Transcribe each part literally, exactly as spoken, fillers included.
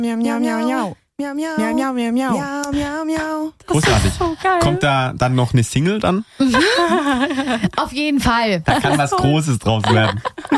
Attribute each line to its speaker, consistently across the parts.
Speaker 1: Miau, miau, miau, miau. Miau, miau, miau, miau, miau, miau. Miau, miau, miau.
Speaker 2: Großartig.
Speaker 3: So geil.
Speaker 2: Kommt da dann noch eine Single dann?
Speaker 4: Auf jeden Fall.
Speaker 2: Da kann was Großes draus werden.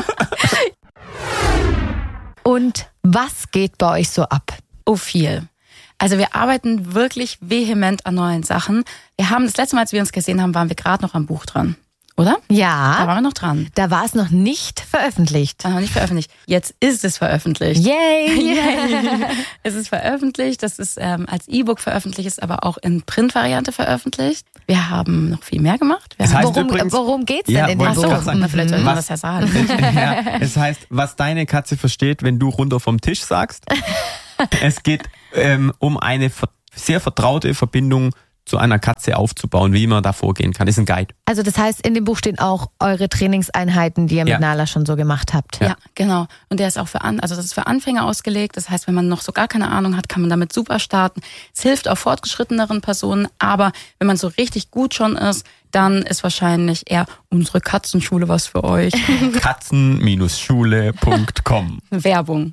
Speaker 4: Und was geht bei euch so ab?
Speaker 3: Oh, viel. Also wir arbeiten wirklich vehement an neuen Sachen. Wir haben das letzte Mal, als wir uns gesehen haben, waren wir gerade noch am Buch dran. Oder?
Speaker 4: Ja.
Speaker 3: Da waren wir noch dran.
Speaker 4: Da war es noch nicht veröffentlicht.
Speaker 3: War noch nicht veröffentlicht. Jetzt ist es veröffentlicht.
Speaker 4: Yay!
Speaker 3: Yay. Es ist veröffentlicht. Das ist ähm, als E-Book veröffentlicht, ist aber auch in Print-Variante veröffentlicht. Wir haben noch viel mehr gemacht. Wir
Speaker 2: Das heißt
Speaker 4: Worum,
Speaker 2: übrigens,
Speaker 4: worum geht's denn
Speaker 2: ja,
Speaker 4: in
Speaker 2: wollte
Speaker 4: dem
Speaker 2: ich
Speaker 4: Buch?
Speaker 2: gerade sagen.
Speaker 3: Na, vielleicht soll ich mal
Speaker 2: Was-
Speaker 3: was ja sagen.
Speaker 2: Ja, es heißt, was deine Katze versteht, wenn du runter vom Tisch sagst. Es geht ähm, um eine ver- sehr vertraute Verbindung zu einer Katze aufzubauen, wie man da vorgehen kann. Ist ein Guide.
Speaker 4: Also das heißt, in dem Buch stehen auch eure Trainingseinheiten, die ihr mit
Speaker 2: Ja.
Speaker 4: Nala schon so gemacht habt.
Speaker 3: Ja, genau. Und der ist auch für an, also das ist für Anfänger ausgelegt. Das heißt, wenn man noch so gar keine Ahnung hat, kann man damit super starten. Es hilft auch fortgeschritteneren Personen, aber wenn man so richtig gut schon ist, dann ist wahrscheinlich eher unsere Katzenschule was für euch.
Speaker 2: katzen Schule Punkt com.
Speaker 3: Werbung.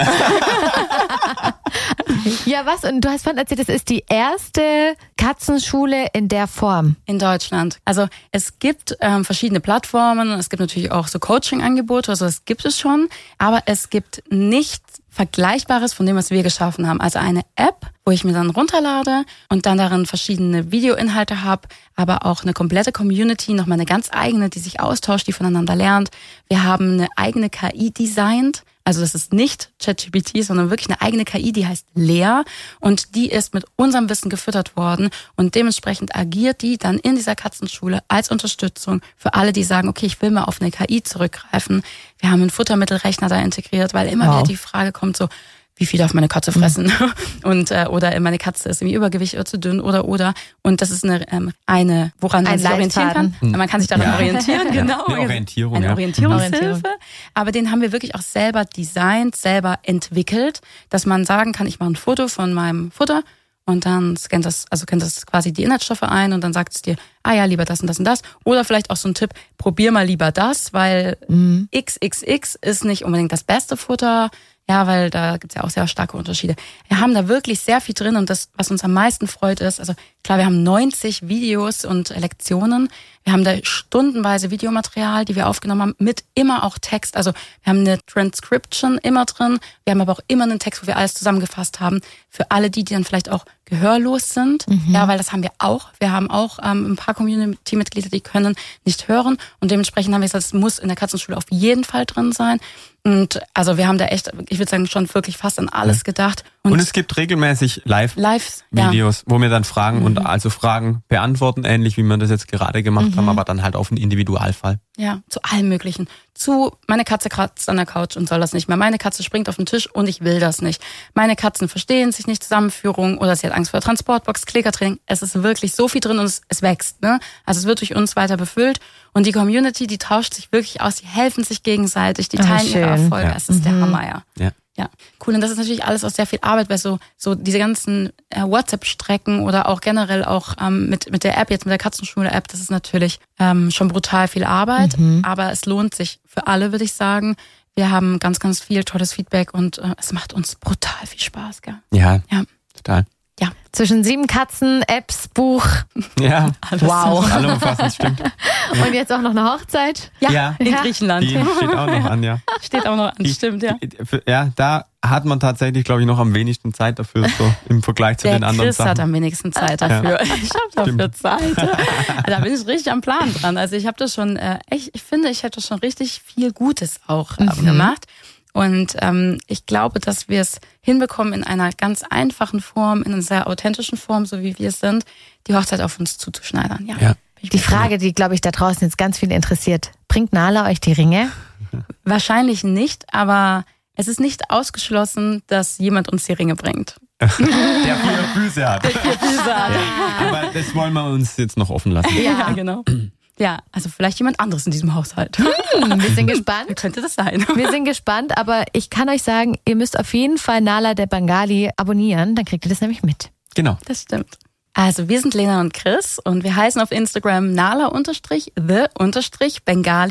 Speaker 4: Ja, was? Und du hast vorhin erzählt, das ist die erste Katzenschule in der Form.
Speaker 3: In Deutschland. Also es gibt ähm, verschiedene Plattformen, es gibt natürlich auch so Coaching-Angebote, also das gibt es schon, aber es gibt nichts Vergleichbares von dem, was wir geschaffen haben. Also eine App, wo ich mir dann runterlade und dann darin verschiedene Videoinhalte habe, aber auch eine komplette Community, nochmal eine ganz eigene, die sich austauscht, die voneinander lernt. Wir haben eine eigene K I designt. Also das ist nicht ChatGPT, sondern wirklich eine eigene K I, die heißt Lea und die ist mit unserem Wissen gefüttert worden und dementsprechend agiert die dann in dieser Katzenschule als Unterstützung für alle, die sagen, okay, ich will mal auf eine K I zurückgreifen. Wir haben einen Futtermittelrechner da integriert, weil immer
Speaker 4: Wow.
Speaker 3: wieder die Frage kommt so, wie viel darf meine Katze fressen? Mhm. Und äh, oder meine Katze ist irgendwie Übergewicht oder zu dünn oder oder. Und das ist eine, ähm, eine woran man
Speaker 4: Ein
Speaker 3: sich orientieren kann.
Speaker 4: Leitfaden.
Speaker 3: Man kann sich daran
Speaker 2: Ja.
Speaker 3: orientieren, genau.
Speaker 2: Eine Orientierung,
Speaker 3: Eine
Speaker 2: ja.
Speaker 3: Orientierungshilfe.
Speaker 4: Orientierung.
Speaker 3: Aber den haben wir wirklich auch selber designt, selber entwickelt, dass man sagen kann, ich mache ein Foto von meinem Futter und dann scannt das, also kennt das quasi die Inhaltsstoffe ein und dann sagt es dir, ah ja, lieber das und das und das. Oder vielleicht auch so ein Tipp, probier mal lieber das, weil
Speaker 4: Mhm.
Speaker 3: X X X ist nicht unbedingt das beste Futter. Ja, weil da gibt's ja auch sehr starke Unterschiede. Wir haben da wirklich sehr viel drin und das, was uns am meisten freut, ist, also klar, wir haben neunzig Videos und Lektionen. Wir haben da stundenweise Videomaterial, die wir aufgenommen haben, mit immer auch Text. Also wir haben eine Transcription immer drin. Wir haben aber auch immer einen Text, wo wir alles zusammengefasst haben. Für alle die, die dann vielleicht auch gehörlos sind.
Speaker 4: Mhm.
Speaker 3: Ja, weil das haben wir auch. Wir haben auch ähm, ein paar Community-Mitglieder, die können nicht hören. Und dementsprechend haben wir gesagt, es muss in der Katzenschule auf jeden Fall drin sein. Und also wir haben da echt, ich würde sagen, schon wirklich fast an alles
Speaker 2: Ja.
Speaker 3: gedacht.
Speaker 2: Und, und es gibt regelmäßig
Speaker 3: Lives, ja.
Speaker 2: Live-Videos, wo wir dann Fragen und also Fragen beantworten, ähnlich wie wir das jetzt gerade gemacht haben, aber dann halt auf einen Individualfall.
Speaker 3: Ja, zu allem Möglichen. Zu, meine Katze kratzt an der Couch und soll das nicht mehr. Meine Katze springt auf den Tisch und ich will das nicht. Meine Katzen verstehen sich nicht, Zusammenführung oder sie hat Angst vor der Transportbox, Klickertraining. Es ist wirklich so viel drin und es, es wächst. Ne? Also es wird durch uns weiter befüllt und die Community, die tauscht sich wirklich aus, die helfen sich gegenseitig, die
Speaker 4: Ah,
Speaker 3: teilen ihre
Speaker 4: schön.
Speaker 3: Erfolge.
Speaker 2: Ja.
Speaker 3: Es ist der Hammer, ja.
Speaker 2: Ja.
Speaker 3: Ja, cool. Und das ist natürlich alles auch sehr viel Arbeit, weil so so diese ganzen äh, WhatsApp-Strecken oder auch generell auch ähm, mit mit der App, jetzt mit der Katzenschule-App, das ist natürlich ähm, schon brutal viel Arbeit,
Speaker 4: Mhm.
Speaker 3: aber es lohnt sich für alle, würde ich sagen. Wir haben ganz, ganz viel tolles Feedback und äh, es macht uns brutal viel Spaß, gell?
Speaker 2: Ja,
Speaker 3: Ja.
Speaker 2: total.
Speaker 3: Ja.
Speaker 4: Zwischen sieben Katzen, Apps, Buch
Speaker 2: Ja,
Speaker 4: Wow.
Speaker 2: allumfassend, stimmt.
Speaker 4: und jetzt auch noch eine Hochzeit.
Speaker 3: Ja,
Speaker 2: Ja.
Speaker 3: in
Speaker 4: Ja.
Speaker 3: Griechenland.
Speaker 2: Die steht auch noch an, ja.
Speaker 3: Steht auch noch an,
Speaker 2: Die,
Speaker 3: stimmt, ja.
Speaker 2: Die, für- ja, da hat man tatsächlich, glaube ich, noch am wenigsten Zeit dafür, so im Vergleich zu
Speaker 3: Der
Speaker 2: den anderen
Speaker 3: Chris
Speaker 2: Sachen.
Speaker 3: hat am wenigsten Zeit dafür. Ich habe dafür Zeit. Da bin ich richtig am Plan dran. Also ich habe das schon, äh, echt, ich finde, ich hätte schon richtig viel Gutes auch ähm,
Speaker 4: Mhm.
Speaker 3: gemacht. Und ähm, ich glaube, dass wir es hinbekommen, in einer ganz einfachen Form, in einer sehr authentischen Form, so wie wir es sind, die Hochzeit auf uns zuzuschneidern. Ja.
Speaker 2: Ja.
Speaker 3: Bin ich
Speaker 4: Die
Speaker 3: mir
Speaker 4: Frage, die, glaube ich, da draußen jetzt ganz viele interessiert. Bringt Nala euch die Ringe?
Speaker 3: Wahrscheinlich nicht, aber es ist nicht ausgeschlossen, dass jemand uns die Ringe bringt.
Speaker 2: Der vier Füße hat. Ja, aber das wollen wir uns jetzt noch offen lassen.
Speaker 3: Ja, genau. Ja, also vielleicht jemand anderes in diesem Haushalt.
Speaker 4: Hm, wir sind gespannt.
Speaker 3: Könnte das sein?
Speaker 4: Wir sind gespannt, aber ich kann euch sagen, ihr müsst auf jeden Fall Nala der Bengali abonnieren, dann kriegt ihr das nämlich mit.
Speaker 2: Genau.
Speaker 3: Das stimmt. Also wir sind Lena und Chris und wir heißen auf Instagram nala-the-bengali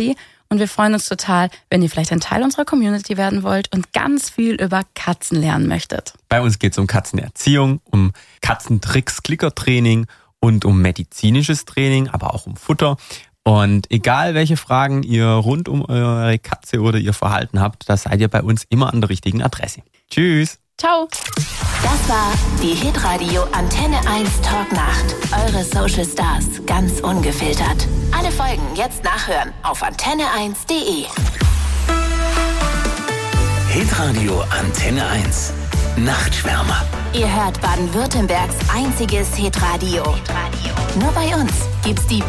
Speaker 3: Und wir freuen uns total, wenn ihr vielleicht ein Teil unserer Community werden wollt und ganz viel über Katzen lernen möchtet.
Speaker 2: Bei uns geht es um Katzenerziehung, um Katzentricks, Klickertraining und um medizinisches Training, aber auch um Futter. Und egal, welche Fragen ihr rund um eure Katze oder ihr Verhalten habt, da seid ihr bei uns immer an der richtigen Adresse. Tschüss.
Speaker 3: Ciao.
Speaker 5: Das war die Hitradio Antenne eins Talk Nacht. Eure Social Stars ganz ungefiltert. Alle Folgen jetzt nachhören auf antenne eins punkt de.
Speaker 6: Hitradio Antenne eins. Nachtschwärmer.
Speaker 5: Ihr hört Baden-Württembergs einziges Hitradio. Nur bei uns gibt's die